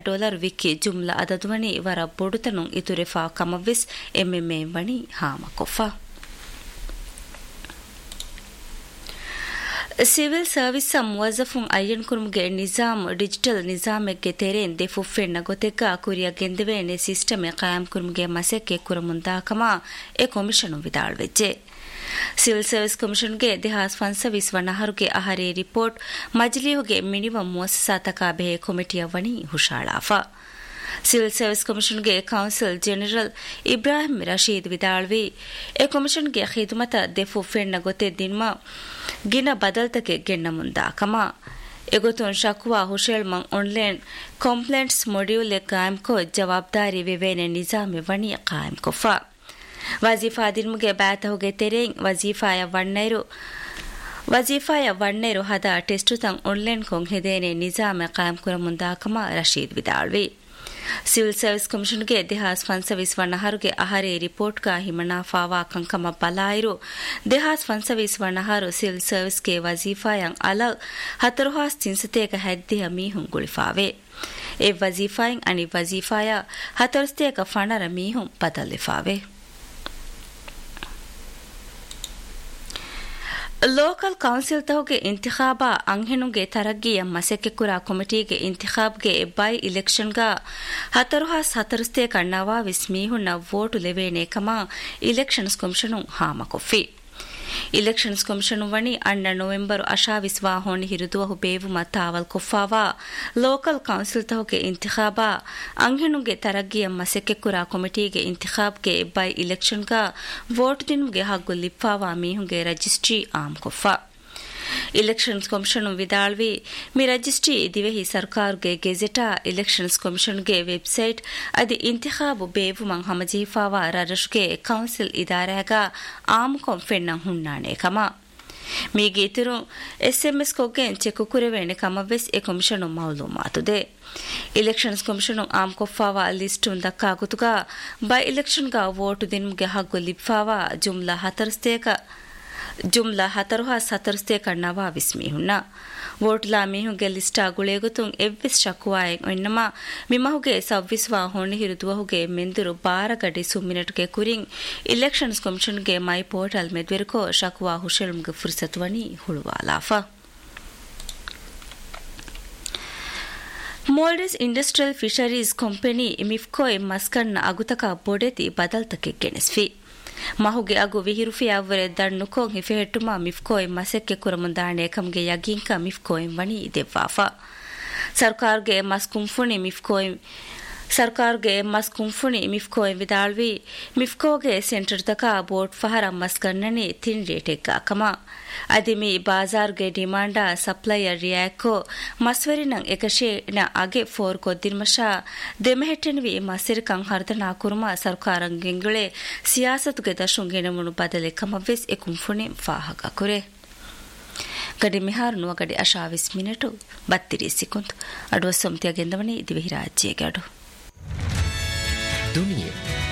Dollar Vicky ಜುಮ್ಲಾ ಅದದುವಣಿ ವರ ಬೊಡುತನು ಇತುರೆಫಾ ಕಮವಿಸ್ MMA ವಣಿ ಹಾಮಕೊಫಾ civil service ಮುವಜಫುಂ ಅಯ್ಯನ್ ಕುರ್ಮ್ಗೆ Nizam digital ನಿಜಾಮೆಗೆ ತೆರೆನ್ ದೆಫುಫೆನ್ನ ಗೊತೆಗ ಕುರಿಯ ಗೆಂದೆವೇನೆ system ಕಾಯಂ ಕುರ್ಮ್ಗೆ ಮಸೆಕ್ಕೆ ಕುರಮುಂದಾಕಮ A commission ವಿದಾಳ್ವೆಜ್ಜೆ civil service ಕಮಿಷನ್ಗೆ ದೇಹಾಸ್ ಫನ್ಸವಿಸ್ ವನಹರುಗೆ ಅಹರೆ report ಮಜ್ಲಿಹುಗೆ minimum ಮುವಸ್ಸಾತಕ ಬೆಹೆ ಕಮಿಟಿಯ ವಣಿ ಹುಷಾಳಾಫಾ civil service ಕಮಿಷನ್ಗೆ council general Ibrahim Rashid ವಿದಾಳ್ವಿ A ಕಮಿಷನ್ಗೆ ಖಿದ್ಮತ ದೆಫು ಫೆನ್ನ ಗೊತೆ ದಿನ್ಮ ಗಿನ ಬದಲ್ತಕ್ಕೆ ಗೆನ್ನ ಮುಂದಾಕಮ ಎಗೊತುನ್ ಶಕ್ವಾ ಹುಶೇಲ್ ಮಂಗ್ online complaints module ಕಾಯಂ ಕೋ ಜವಾಬ್ದಾರಿ ವಿವೇನೆ ನಿಜಾಮೆ ವಣಿ ಕಾಯಂ ಕೊಫಾ ವಜೀಫಾ ದಿನ್ಮಗೆ ಬ್ಯಾತಹುಗೆ ತೆರೆಂಗ್ ವಜೀಫಾಯ ವಣ್ಣೆರು ಹದ ಟೆಸ್ಟು ತಂಗ್ ಆನ್ಲೈನ್ ಕೊಂಗ್ ಹೆದೇನೆ ನಿಜಾಮೆ ಕಾಯಂ ಕುರ ಮುಂದಾಕಮ ರಶೀದ್ ವಿದಾಳ್ವಿ ಸಿವಿಲ್ ಸರ್ವಿಸ್ ಕಮಿಷನ್ಗೆ ದೇಹಾಸ್ ಫನ್ಸವಿಸ್ ವಣ್ಣಹರುಗೆ ಅಹರೆ ರಿಪೋರ್ಟ್ ಕಾ ಹಿಮನಾ ಫಾವಾ ಕಂಕಮ ಬಲಾಯಿರು ದೇಹಾಸ್ ಫನ್ಸವಿಸ್ ವಣ್ಣಹರು ಸಿವಿಲ್ ಸರ್ವಿಸ್ಗೆ ವಜೀಫಾಯಂಗ್ Alagh ಹತರುಹಾಸ್ ಚಿನ್ಸತೇಕ ಹೆದ್ದಿಹ ಮೀಹುಂ ಗುಳಿಫಾವೆ A ವಜೀಫಾಯಂಗ್ any ವಜೀಫಾಯ ಹತರುಸ್ತೇಕ ಫಣರ ಮೀಹುಂ ಬದಲಿಫಾವೆ local council ತಹುಗೆ ಇಂತಿಖಾಬಾ ಅಂಹೆನುಗೆ ತರಗ್ಗಿಯ ಮಸೆಕೆ ಕುರಾ ಕಮಿಟಿಗೆ ಇಂತಿಖಾಬ್ಗೆ by ಇಲೆಕ್ಷನ್ಗ ಹತರುಹಾಸ್ ಹತರುಸ್ತೆ ಕಣ್ಣವಾ ವಿಸ್ಮೀಹುನ್ನ vote ಲೆವೇನೆ ಕಮ ಇಲೆಕ್ಷನ್ಸ್ ಕಮಿಷನು ಹಾಮಕೊಫಿ ಇಲೆಕ್ಷನ್ಸ್ ಕಮಿಷನ್ ವಣಿ ಅಣ್ಣ November ಅಶಾವಿಸ್ವಾ ಹೋಣಿ ಹಿರುದುವಹು ಬೇವು ಮತ್ತಾವಲ್ ಕೊಫಾವಾ local council ತಹುಗೆ ಇಂತಿಖಾಬಾ ಅಂಹೆನುಗೆ ತರಗ್ಗಿಯ ಮಸೆಕೆ ಕುರಾ ಕಮಿಟಿಗೆ ಇಂತಿಖಾಬ್ಗೆ by ಇಲೆಕ್ಷನ್ಗ vote ದಿನ್ಗೆ ಹಗ್ಗು ಲಿಪ್ಫಾವಾ ಮೀಹುಗೆ ರಜಿಸ್ಟ್ರಿ am ಕೊಫಾ elections commission ವಿದಾಳ್ವಿ me ರಜಿಸ್ಟ್ರಿ ದಿವೆಹಿ ಸರ್ಕಾರ್ಗೆ ಗೆಜೆಟಾ elections ಕಮಿಷನ್ಗೆ website ಅದಿ ಇಂತಿಖಾಬು ಬೇವು ಮಂಗ್ ಹಮಜೀಫಾವಾ ರರಶ್ಗೆ ಕೌನ್ಸಿಲ್ ಇದಾರಾಗ ಆಮ್ ಕೊಂಫೆನ್ನ ಹುಣ್ಣಾಣೆ ಕಮ ಮೀಗೀತಿರು SMS ಕೊಗ್ಗೆನ್ cheque ಕುರೆವೇಣೆ ಕಮವೆಸ್ A commission ಮೌಲೂಮಾತುದೆ elections commission am ಕೊಫಾವಾ ಲಿಸ್ಟುನ್ ದಕ್ಕಾಗುತುಗ by ಇಲೆಕ್ಷನ್ಗ vote ದಿನ್ಗೆ ಹಗ್ಗು ಲಿಪ್ಫಾವಾ ಜುಮ್ಲಾ ಹತರುಹಾಸ್ ಹತರುಸ್ತೆ ಕಣ್ಣವಾ ವಿಸ್ಮೀಹುನ್ನ ವೋಟ್ಲಾ ಮೀಹುಗೆ ಲಿಸ್ಟಾ ಗುಳೇಗುತುಂ ಎವ್ವಿಸ್ ಶಕುವಾಯೆಂ ಎನ್ನಮ ಮಿಮಹುಗೆ ಸವ್ವಿಸ್ವಾ ಹೊಣಿ ಹಿರುದುವಹುಗೆ ಮೆಂದುರು ಬಾರಗಡಿ ಸುಮ್ಮಿನಟುಗೆ ಕುರಿಂ elections ಕಮಿಷನ್ಗೆ ಮೈ portal ಮೆದ್ವೆರುಕೋ ಶಕುವಾ ಹುಶೆಲ್ಮ್ಗೆ ಫುರ್ಸತ್ವನಿ ಹುಳುವಾಲಾಫಾ ಮೋಲ್ಡಿಸ್ industrial fisheries company ಮಿಫ್ಕೋಯ್ ಮಸ್ಕನ್ನ ಅಗುತಕ ಬೋಡೆತಿ ಬದಲ್ತಕ್ಕೆ ಗೆಣಸ್ಫಿ ಮಹುಗೆ ಅಗು ವಿಹಿರುಫಿಯಾವರೆ ದಣ್ಣುಕೋಂ ಹಿಫೆಹೆಟ್ಟುಮಾ ಮಿಫ್ಕೋಯ್ ಮಸೆಕ್ಕೆ ಕುರಮುಂದಾಣೆ ಕಮ್ಗೆ ಯಗಿಂಕ ಮಿಫ್ಕೋಯ್ ವಣಿ ದೆವ್ವಾಫಾ ಸರ್ಕಾರ್ಗೆ ಮಸ್ಕುಂಫುಣಿ ಮಿಫ್ಕೋಯ್ ವಿದಾಳ್ವಿ ಮಿಫ್ಕೋಗೆ centre ತಕ boat ಫಹರ ಮಸ್ಕನ್ನನೆ ತಿನ್ ರೇಟೆಗ್ಗ ಕಮ ಅದಿಮಿ ಬಾಜಾರ್ಗೆ ಡಿಮಾಂಡ supplier ರಿಯಾಕೋ ಮಸ್ವರಿನಂ ಎಕಶೇನ ಅಗೆ four ಕೊದ್ದಿರ್ಮಶಾ ದೆಮೆಹೆಟ್ಟೆನ್ವಿ ಮಸಿರಿಕಂ ಹರ್ದನಾ kurma ಸರ್ಕಾರಂಗೆಂಗುಳೆ ಸಿಯಾಸತುಗೆ ದಶುಂಗೆನಮುನು ಬದಲೆ ಕಮವೆಸ್ ಎಕುಂಫುಣಿ ಫಾಹಕ ಕುರೆ ಗಡಿ ಮಿಹಾರ್ ನುವಗಡಿ ಅಶಾವಿಸ್ minute 32 second ಅಡುವ ಸೊಂತಿಯ ಗೆಂದವಣಿ ದಿವಿಹಿ ರಾಜ್ಯಗೆ ಅಡು ದುನಿಯಾ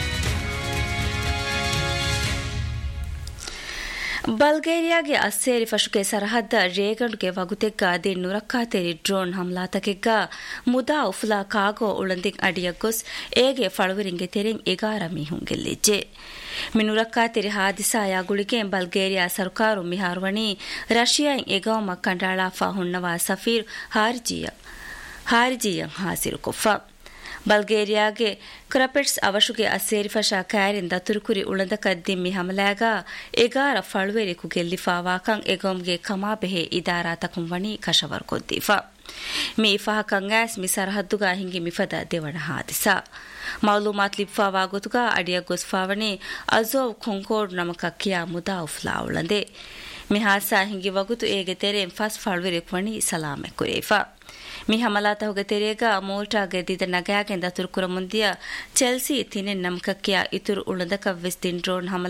ಬಲ್ಗೇರಿಯಾಗೆ ಅಸ್ಸೇರಿ ಫಶುಗೆ ಸರಹದ್ದ ರೇಗಂಡ್ಗೆ ವಗುತೆಗ್ಗ ಅದೇ ನುರಕ್ಕಾತೆರಿ drone ಹಮ್ಲಾತಕೆಗ್ಗ ಮುದಾ ಉಫ್ಲಾ ಕಾಗೋ ಉಳಂದಿಗ್ ಅಡಿಯಗ್ಗೊಸ್ ಏಗೆ ಫಳವರಿಂಗೆ ತೆರೆಂ 11 ಮೀಹುಂ ಗೆಲ್ಲಿಜ್ಜೆ ಮಿನುರಕ್ಕಾತೆರಿ ಹಾದಿಸಾಯ ಗುಳಿಗೆ ಬಲ್ಗೇರಿಯಾ ಸರ್ಕಾರು ಮಿಹಾರ್ವಣಿ ರಶಿಯಾ ಎಗವಮ ಕಂಡಾಳಾಫಾ ಹುಣ್ಣವಾ ಸಫೀರ್ ಹಾರಿಜಿಯಂ ಹಾಸಿರು ಕೊಫಾ ಬಲ್ಗೇರಿಯಾಗೆ ಕ್ರಪೆಟ್ಸ್ ಅವಶುಗೆ ಅಸ್ಸೇರಿ ಫಶಾ ಕ್ಯಾರಿನ್ ದತುರುಕುರಿ ಉಳಂದಕ ದಿಮ್ಮಿ ಹಮಲಾಗ 11 ಫಳುವೆರಿಕು ಗೆಲ್ಲಿಫಾವಾಕಂ ಎಗಂಗೆ ಕಮಾಬೆಹೆ ಇದಾರಾ ತಕುಂವಣಿ ಕಶವರ್ ಕೊದ್ದೀಫಾ ಮಿ ಫಹಕಂ ಆಸ್ ಮಿ ಸರಹದ್ದುಗಾ ಹಿಂಗಿ ಮಿಫದ ದೇವಣ ಹಾದಿಸಾ ಮಾಲೂಮಾತ್ ಲಿಫಾವಾಗುತುಗಾ ಅಡಿಯ ಗೊಸ್ಫಾವಣಿ ಅಜೋವ್ ಖೊಂಕೋಡ್ ನಮಕ ಕಿಯಾ ಮುದಾ ಉಫ್ಲಾ ಉಳಂದೆ ಮಿ ಹಾಸಾ ಹಿಂಗಿ ವಗುತು ಏಗೆ ತೆರೆಂ ಫಸ್ ಫಳುವೆರಿಕು ವಣಿ ಸಲಾಮೆ ಕುರೇಫಾ ಮಿ ಹಮಲಾತಹುಗೆ ತೆರೆಗ ಮೋಲ್ಟಾಗೆ ದಿದ ನಗಾಗೆಂದ ತುರ್ಕುರ ಮುಂದಿಯ ಚೆಲ್ಸಿ ತಿನೆ ನಮಕಕ್ಕಿಯ ಇತುರು ಉಳಂದಕವ್ವೆಸ್ತಿನ್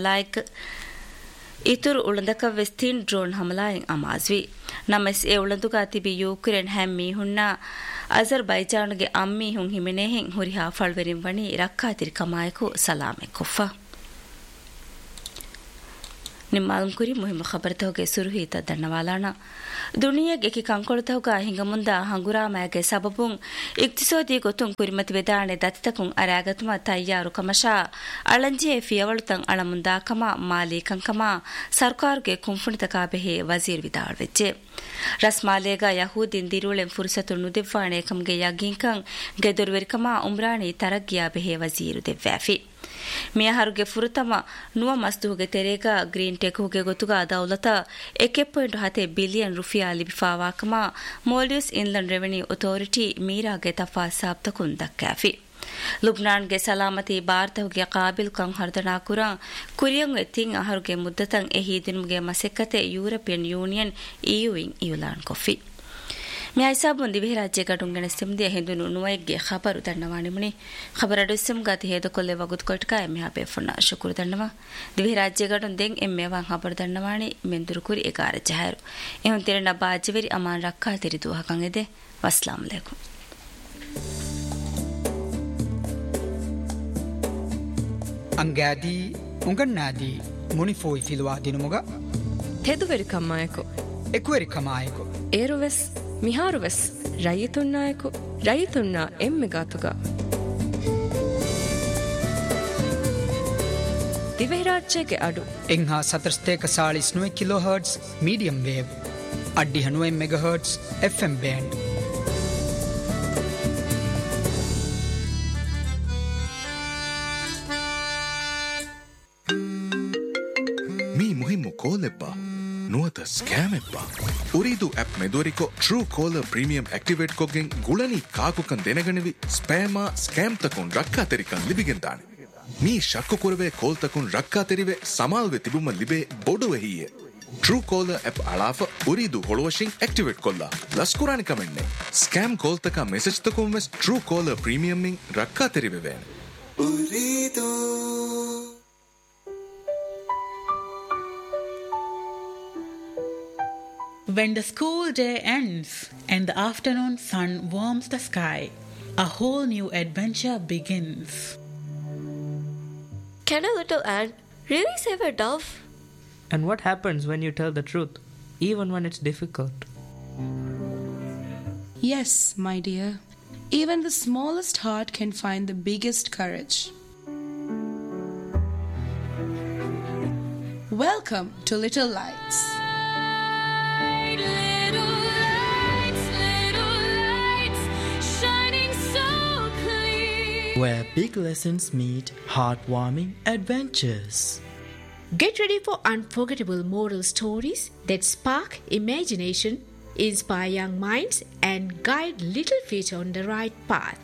ಡ್ರೋನ್ ಹಮಲಾಯಂ ಅಮಾಜ್ವಿ ನಮಸ್ ಎ ಉಳಂದುಗಾ ತಿಬಿ ಯೂಕ್ರೇನ್ ಹ್ಯಾಮ್ ಮೀಹುನ್ನ ಅಜರ್ಬೈಜಾನ್ಗೆ ಅಮ್ಮಿ ಹುಂ ಹಿಮೆನೆಹೆಂ ಹುರಿಹಾ ಫಳ್ವೆರಿಂ ವಣಿ ರಕ್ಕಾತಿರಿ ಕಮಾಯಕು ಸಲಾಮೆ ಕೊಫಾ ನಿಮ್ಮಾಲಂ ಕುರಿ ಮುಹಿಮ ಖಬರತವಗೆ ಸುರುಹೀತ ದಣ್ಣವಾಲಾಣ ದುನಿಯಗೆ ಕಿ ಕಂಕೊಳತವಗ ಹಿಂಗಮುಂದ ಹಂಗುರಾಮಯಗೆ ಸಬಬುಂ ಇಕ್ತಿಸೋದಿ ಗೊತ್ತುಂ ಕುರಿಮತಿ ವೆದಾಣೆ ದತ್ತಿತಕುಂ ಅರಾಗತುಮ ತಯ್ಯಾರು ಕಮಶಾ ಅಳಂಜೆ ಫಿಯವಳುತಂ ಅಳಮುಂದಾಕಮ ಮಾಲಿ ಕಂಕಮ ಸರ್ಕಾರ್ಗೆ ಕುಂಫುಣಿತಕಾಬೆಹೆ ವಜೀರ್ ವಿದಾಳ್ವೆಜ್ಜೆ ರಸ್ಮಾಲೇಗ ಯಹೂದಿನ್ ದಿರುಳೆಂ ಫುರ್ಸತು ನುದೆವ್ವಾಣೆ ಕಮ್ಗೆ ಯಗಿಂಕಂ ಗೆದುರ್ವೆರಿಕಮ Umrani ತರಗ್ಗಿಯಾ ಬೆಹೆ Wazir ದೆವ್ವಾಫಿ ಮಿಯಹರುಗೆ ಫುರುತಮ ನುವ ಮಸ್ತುಹುಗೆ ತೆರೆಗ green tech ಹುಗೆ ಗೊತ್ತುಗ ದೌಲತ 1.7 billion rufiyaa ಲಿಬಿಫಾವಾಕಮ ಮೋಲ್ಡಿವ್ಸ್ ಇನ್ಲಂಡ್ revenue authority ಮೀರಾಗೆ ತಫಾ ಸಾಬ್ತಕುನ್ ದಕ್ಕಾಫಿ ಲುಬ್ನಾನ್ಗೆ ಸಲಾಮತಿ ಭಾರತಹುಗೆ KABIL ಕಂ ಹರ್ದನಾ ಕುರಂ ಕುರಿಯಂ ಎತ್ತಿಂ ಅಹರುಗೆ ಮುದ್ದತಂ ಎಹಿ ದಿನುಗೆ ಮಸೆಕ್ಕತೆ ಯುರೋಪಿಯನ್ ಯೂನಿಯನ್ ಇಯುಇನ್ ಇಯುಲಾನ್ ಕೊಫಿ ಮ್ಯಾಯ್ಸಾಬುನ್ ದಿವಿ ರಾಜ್ಯ ಗಡುಂಗಣ ಸಿಮ್ದಿಯ ಹಿಂದುನು ನುವೈಗ್ಗೆ ಖಬರು ದಂಡವಾಣಿಮುನಿ ಖಬರಡು ಸಿಮ್ಗಾತಿ ಹೇದ ಕೊಲ್ಲೆ ವಗುತ್ ಕೊಟ್ಕಾಯ ಮ್ಯಾಬೆ ಫುನ್ನ ಶುಕ್ರು ದಂಡವ ದಿವಿ ರಾಜ್ಯ ಗಡುನ್ ದೆಂಗ್ ಎಮ್ಮೆವಾಂ ಖಬರು ದಂಡವಾಣಿ ಮೆಂದುರು ಕುರಿ ಎಗಾರ ಜಹರು ಎಹುನ್ ತಿರನ ಬಾಜಿವರಿ ಅಮಾನ್ ರಕ್ಕಾ ತಿರಿದು ಹಕಂ ಎದೆ ವಸ್ಲಾಂ ಅಲೈಕುಂ ಅಂಗಾದಿ ಉಂಗಣ್ಣಾದಿ ಮುನಿಫೋಯ್ ಫಿಲ್ವಾ ದಿನುಮುಗ ಹೆದುವೆರಿ ಕಮ್ಮಾಯಕು ಎಕ್ವೆರಿ ಕಮಾಯಕು ಏರುವೆಸ್ ಮಿಹಾರುವೆಸ್ ರೈತುನ್ನಾಯಕು ರೈತುನ್ನ ಎಮ್ಮೆಗಾತುಗ ದಿವೆರಾಜ್ಯಗೆ ಅಡು ಎಂಹಾ ಸತರ್ಸ್ತೇಕ ಸಾಳಿಸ್ ನುವೆ ಕಿಲೋ ಹರ್ಟ್ಸ್ ಮೀಡಿಯಂ ವೇವ್ ಅಡ್ಡಿ ಹನುವೆ mega hertz FM band me ಮುಹಿಮ್ಮು ಕೋಲೆಪ್ಪ ನುವತ scam ಎಪ್ಪ ಉರಿದು app ಮೆದೋರಿಕೊ true collar premium activate ಕೊಗ್ಗೆಂ ಗುಳನಿ ಕಾಕುಕನ್ ದೆನಗಣಿವಿ ಸ್ಪ್ಯಾಮ scam ತಕೊಂಡ್ ರಕ್ಕಾ ತೆರಿಕನ್ ಲಿಬಿಗೆಂದಾಣೆ ಮೀ ಶಕ್ಕು ಕುರವೆ ಕೋಲ್ ತಕೊಂಡ್ ರಕ್ಕಾ ತೆರಿವೆ ಸಮಾಲ್ವೆ ತಿಬುಮ ಲಿಬೆ ಬೊಡುವೆ ಹೀಯೆ ಟ್ರೂ ಕಾಲರ್ ಆಪ್ ಅಳಾಫ ಉರಿದು ಹೊಳವಶಿಂಗ್ ಆಕ್ಟಿವೇಟ್ ಕೊಲ್ಲ ಲಸ್ಕುರಾನಿ ಕಮೆಂಡ್ನೆ ಸ್ಕ್ಯಾಮ್ ಕೋಲ್ ತಕ message ತಕೊಂವೆಸ್ true collar premium Ming ರಕ್ಕಾ ತೆರಿವೆ ವೇಣೆ ಉರಿದು When the school day ends and the afternoon sun warms the sky, a whole new adventure begins. Can a little ant really save a dove? And what happens when you tell the truth, even when it's difficult? Yes, my dear. Even the smallest heart can find the biggest courage. Welcome to Little Lights. Where big lessons meet heartwarming adventures. Get ready for unforgettable moral stories that spark imagination, inspire young minds, and guide little feet on the right path.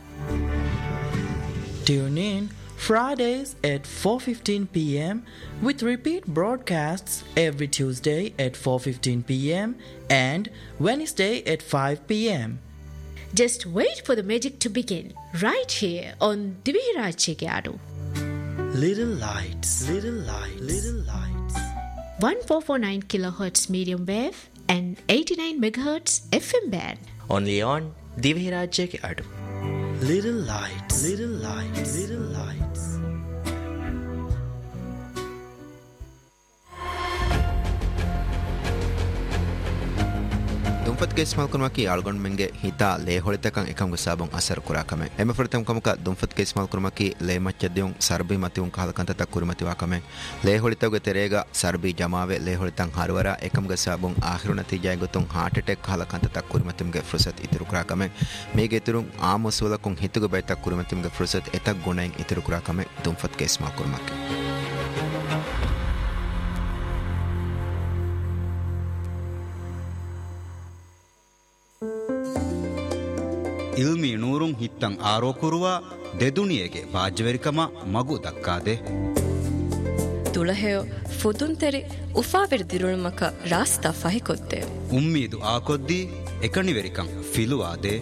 Tune in Fridays at 4:15 p.m. with repeat broadcasts every Tuesday at 4:15 p.m. and Wednesday at 5 p.m. Just wait for the magic to begin, right here on Divirachike Adu. Little Lights, Little Lights, Little Lights. 1449 kHz medium wave and 89 MHz FM band. Only on Divirachike Adu. Little Lights, Little Lights, Little Lights. ದುಂಫತ್ಗೆ Ismail ಕುರ್ಮಕಿ Algond ಮೆಂಗೆ ಹಿತಾ ಲೇ ಹೊಳಿತಕಂ ಎಕಂಗು ಸಾಬಂ ಅಸರ್ ಕುರಾಕಮೆ ಎಮೆ ಫುರತಂ ಕಮಕ ದುಂಫತ್ಗೆ ಇಸ್ಮಾಲ್ ಕುರ್ಮಕಿ ಲೇ ಮಚ್ಚದ್ದಿಯಂ ಸರ್ಬಿ ಮತಿಯಂ ಕಾಲಕಂತ ತಕ್ಕುರಿಮತಿ ವಾಕಮೆ ಲೇ ಹೊಳಿತಗೆ ತೆರೆಗ ಸರ್ಬಿ ಜಮಾವೆ ಲೇ ಹೊಳಿತಂ ಹರುವರ ಎಕಂಗ ಸಾಬಂ ಆಖಿರು ನತಿಜಾಯ ಗೊತುಂ heart attack ಕಾಲಕಂತ ತಕ್ಕುರಿಮತಿಂಗೆ ಫುರ್ಸತ್ ಇತಿರು ಕುರಾಕಮೆ ಮೇಗೆ ಇತಿರುಂ ಆಮಸುಲಕಂ ಹಿತುಗೆ by ತಕ್ಕುರಿಮತಿಂಗೆ ಫುರ್ಸತ್ ಎತಕ್ ಗುಣೆಂ ಇತಿರು ಕುರಾಕಮೆ ದುಂಫತ್ಗೆ Ismail ಕುರ್ಮಕಿ Ilmi ನೂರುಂ ಹಿತ್ತಂ ಆರೋಕುರುವ ದೆದುನಿಯಗೆ ಬಾಜ್ವೆರಿಕಮ ಮಗು ದಕ್ಕಾದೆ ತುಳಹೆಯೋ ಫುದುಂತೆರಿ ಉಫಾವೆರಿ ದಿರುಳುಮಕ rasta ಫಹಿಕೊತ್ತೆ ಉಮ್ಮೀದು ಆಕೊದ್ದಿ ಎಕಣಿವೆರಿಕಂ ಫಿಲುವಾದೆ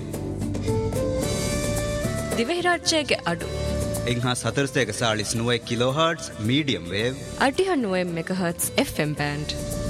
ದಿವೆಹಿರಾಜ್ಯಗೆ ಅಡು ಎಂಹಾ ಸತರ್ಸ್ತೇಗ ಸಾಳಿಸ್ ನುವೆ kilo hertz medium wave ಅಡ್ಡಿಹ ನುವೆ mega hertz FM band